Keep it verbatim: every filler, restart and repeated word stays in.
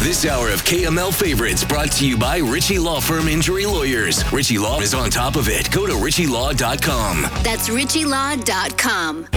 This hour of K M L Favorites brought to you by Ritchie Law Firm Injury Lawyers. Ritchie Law is on top of it. Go to ritchie law dot com. That's ritchie law dot com.